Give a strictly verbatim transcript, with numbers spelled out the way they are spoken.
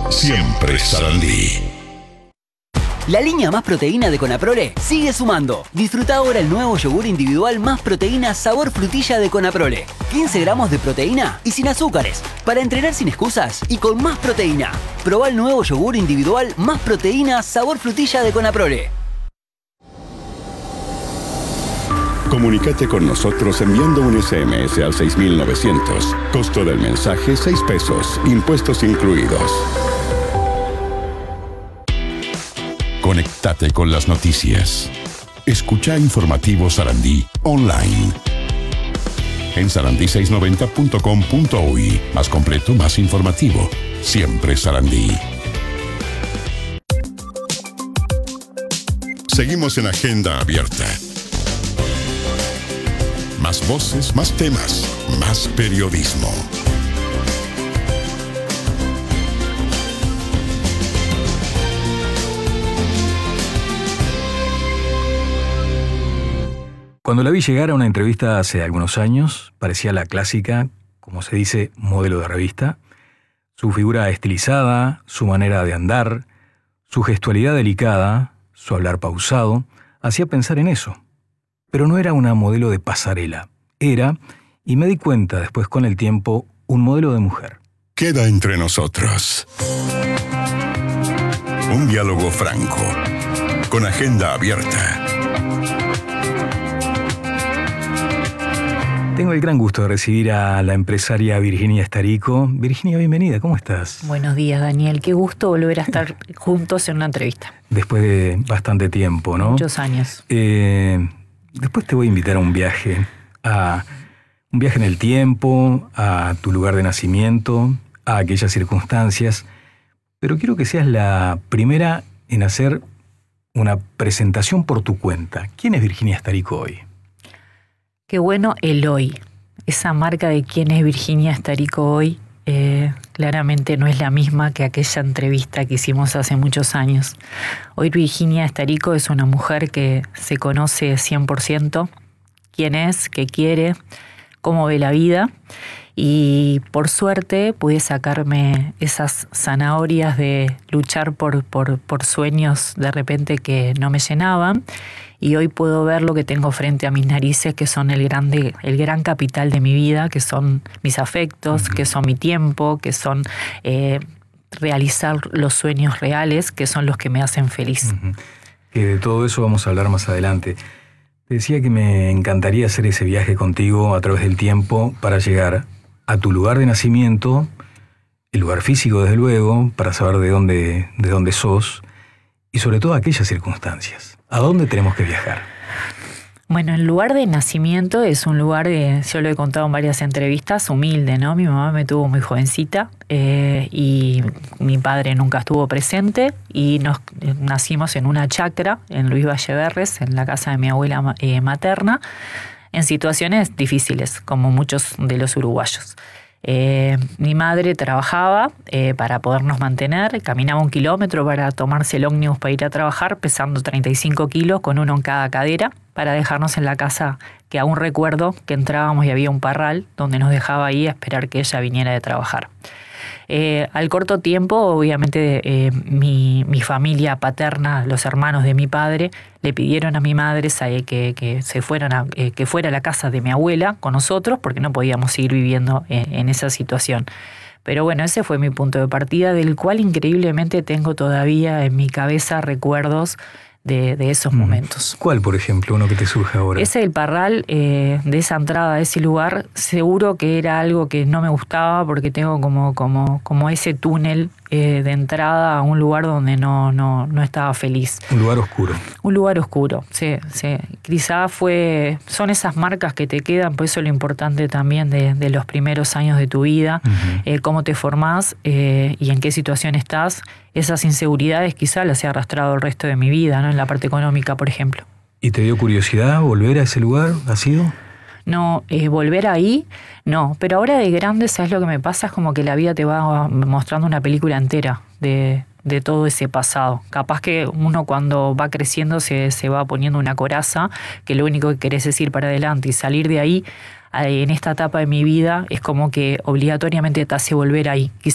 Siempre Sarandí. La línea Más Proteína de Conaprole sigue sumando. Disfruta ahora el nuevo yogur individual Más Proteína sabor frutilla de Conaprole. quince gramos de proteína y sin azúcares. Para entrenar sin excusas y con más proteína. Probá el nuevo yogur individual Más Proteína sabor frutilla de Conaprole. Comunícate con nosotros enviando un ese eme ese al seis mil novecientos. Costo del mensaje seis pesos. Impuestos incluidos. Conectate con las noticias. Escucha Informativo Sarandí online. En sarandí seiscientos noventa punto com punto uy. Más completo, más informativo. Siempre Sarandí. Seguimos en Agenda Abierta. Más voces, más temas, más periodismo. Cuando la vi llegar a una entrevista hace algunos años, parecía la clásica, como se dice, modelo de revista. Su figura estilizada, su manera de andar, su gestualidad delicada, su hablar pausado, hacía pensar en eso. Pero no era una modelo de pasarela. Era, y me di cuenta después con el tiempo, un modelo de mujer. Queda entre nosotros. Un diálogo franco, con agenda abierta. Tengo el gran gusto de recibir a la empresaria Virginia Estarico. Virginia, bienvenida, ¿cómo estás? Buenos días, Daniel. Qué gusto volver a estar juntos en una entrevista. Después de bastante tiempo, ¿no? Muchos años. Eh, después te voy a invitar a un viaje, a un viaje en el tiempo, a tu lugar de nacimiento, a aquellas circunstancias. Pero quiero que seas la primera en hacer una presentación por tu cuenta. ¿Quién es Virginia Estarico hoy? Qué bueno el hoy. Esa marca de quién es Virginia Estarico hoy, eh, claramente no es la misma que aquella entrevista que hicimos hace muchos años. Hoy Virginia Estarico es una mujer que se conoce cien por ciento quién es, qué quiere, cómo ve la vida. Y por suerte pude sacarme esas zanahorias de luchar por, por, por sueños de repente que no me llenaban. Y hoy puedo ver lo que tengo frente a mis narices, que son el, grande, el gran capital de mi vida, que son mis afectos, uh-huh. que son mi tiempo, que son eh, realizar los sueños reales, que son los que me hacen feliz. Uh-huh. Que de todo eso vamos a hablar más adelante. Te decía que me encantaría hacer ese viaje contigo a través del tiempo para llegar a tu lugar de nacimiento, el lugar físico desde luego, para saber de dónde, de dónde sos, y sobre todo aquellas circunstancias. ¿A dónde tenemos que viajar? Bueno, el lugar de nacimiento es un lugar, de, yo lo he contado en varias entrevistas, humilde, ¿no? Mi mamá me tuvo muy jovencita eh, y mi padre nunca estuvo presente y nos nacimos en una chacra en Luis Valleverres, en la casa de mi abuela eh, materna, en situaciones difíciles, como muchos de los uruguayos. Eh, mi madre trabajaba eh, para podernos mantener, caminaba un kilómetro para tomarse el ómnibus para ir a trabajar, pesando treinta y cinco kilos, con uno en cada cadera, para dejarnos en la casa, que aún recuerdo que entrábamos y había un parral donde nos dejaba ahí a esperar que ella viniera de trabajar. Eh, al corto tiempo, obviamente, eh, mi, mi familia paterna, los hermanos de mi padre, le pidieron a mi madre que, que, se fueran a, eh, que fuera a la casa de mi abuela con nosotros, porque no podíamos seguir viviendo en, en esa situación. Pero bueno, ese fue mi punto de partida, del cual increíblemente tengo todavía en mi cabeza recuerdos de, de esos momentos. ¿Cuál, por ejemplo, uno que te surge ahora? Ese del parral, eh, de esa entrada a ese lugar, seguro que era algo que no me gustaba porque tengo como, como, como ese túnel eh, de entrada a un lugar donde no, no, no estaba feliz. Un lugar oscuro. Un lugar oscuro, sí, sí. Quizá fue, son esas marcas que te quedan, por eso lo importante también de, de los primeros años de tu vida, uh-huh. eh, cómo te formás eh, y en qué situación estás. Esas inseguridades quizá las he arrastrado el resto de mi vida, ¿no? En la parte económica, por ejemplo. ¿Y te dio curiosidad volver a ese lugar? ¿Ha sido? No, eh, volver ahí, no. Pero ahora de grande, ¿sabes lo que me pasa? Es como que la vida te va mostrando una película entera de, de todo ese pasado. Capaz que uno cuando va creciendo se, se va poniendo una coraza, que lo único que querés es ir para adelante y salir de ahí. En esta etapa de mi vida es como que obligatoriamente te hace volver ahí. Quizá